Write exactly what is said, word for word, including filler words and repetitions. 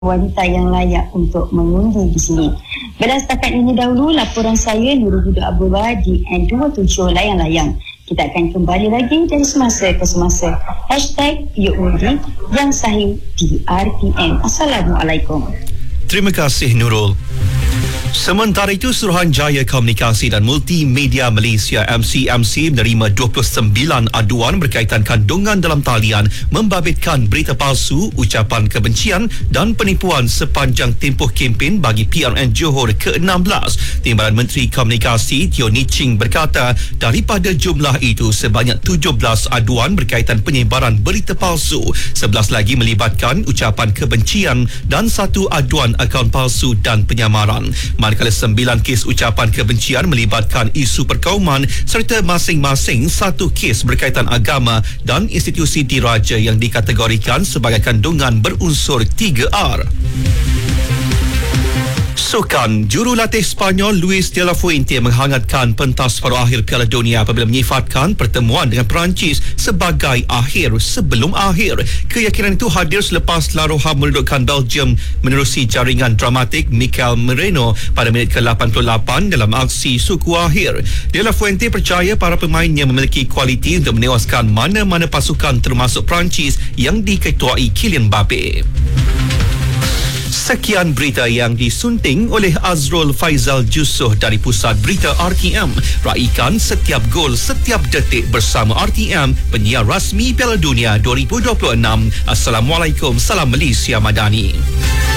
wanita yang layak untuk mengundi di sini. Berdasarkan ini dahulu, laporan saya Nurul Huda Abdullah di N dua puluh tujuh Layang-Layang. Kita akan kembali lagi dari semasa ke semasa. Hashtag Yuk Undi yang sahih di R T M. Assalamualaikum. Terima kasih Nurul. Sementara itu, Suruhanjaya Komunikasi dan Multimedia Malaysia M C M C menerima dua puluh sembilan aduan berkaitan kandungan dalam talian membabitkan berita palsu, ucapan kebencian dan penipuan sepanjang tempoh kempen bagi P R N Johor ke enam belas. Timbalan Menteri Komunikasi Teo Nii Ching berkata, daripada jumlah itu sebanyak tujuh belas aduan berkaitan penyebaran berita palsu, sebelas lagi melibatkan ucapan kebencian dan satu aduan akaun palsu dan penyamaran. Manakala sembilan kes ucapan kebencian melibatkan isu perkauman serta masing-masing satu kes berkaitan agama dan institusi diraja yang dikategorikan sebagai kandungan berunsur tiga R. Sukan, jurulatih Sepanyol Luis de la Fuente menghangatkan pentas separuh akhir Piala Dunia apabila menyifatkan pertemuan dengan Perancis sebagai akhir sebelum akhir. Keyakinan itu hadir selepas La Roja meledukkan Belgium menerusi jaringan dramatik Mikel Merino pada minit ke lapan puluh lapan dalam aksi suku akhir. De la Fuente percaya para pemainnya memiliki kualiti untuk menewaskan mana-mana pasukan termasuk Perancis yang diketuai Kylian Mbappe. Sekian berita yang disunting oleh Azrul Faizal Jusuh dari Pusat Berita R T M. Raikan setiap gol, setiap detik bersama R T M, penyiar rasmi Piala Dunia dua ribu dua puluh enam. Assalamualaikum, salam Malaysia Madani.